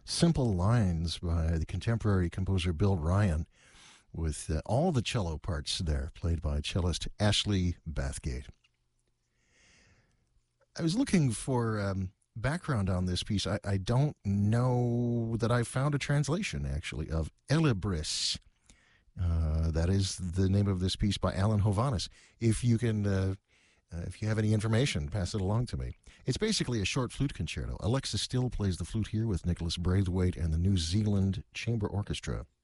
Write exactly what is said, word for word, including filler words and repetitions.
Simple Lines by the contemporary composer Bill Ryan, with uh, all the cello parts there, played by cellist Ashley Bathgate. I was looking for um, background on this piece. I, I don't know that I found a translation, actually, of Elibris. Uh, that is the name of this piece by Alan Hovhaness. If you can, uh, uh, if you have any information, pass it along to me. It's basically a short flute concerto. Alexa Still plays the flute here with Nicholas Braithwaite and the New Zealand Chamber Orchestra.